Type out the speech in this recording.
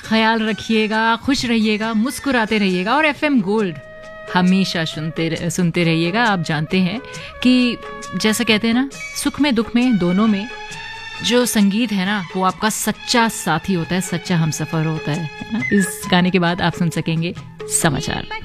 ख्याल रखिएगा, खुश रहिएगा, मुस्कुराते रहिएगा और FM गोल्ड हमेशा सुनते रहिएगा। आप जानते हैं कि जैसा कहते हैं ना, सुख में दुख में दोनों में जो संगीत है ना, वो आपका सच्चा साथी होता है, सच्चा हमसफर होता है ना। इस गाने के बाद आप सुन सकेंगे समाचार।